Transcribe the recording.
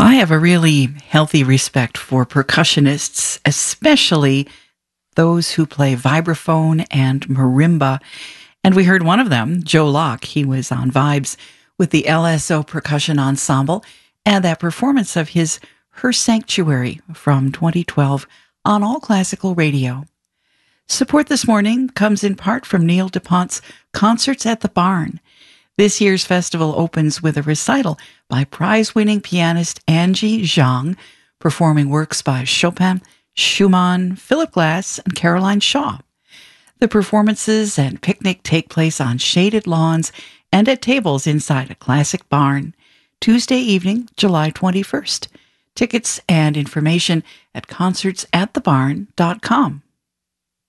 I have a really healthy respect for percussionists, especially those who play vibraphone and marimba. And we heard one of them, Joe Locke. He was on Vibes with the LSO Percussion Ensemble and that performance of his Her Sanctuary from 2012 on All Classical Radio. Support this morning comes in part from Neil DuPont's Concerts at the Barn. This year's festival opens with a recital by prize-winning pianist Angie Zhang, performing works by Chopin, Schumann, Philip Glass, and Caroline Shaw. The performances and picnic take place on shaded lawns and at tables inside a classic barn. Tuesday evening, July 21st. Tickets and information at concertsatthebarn.com.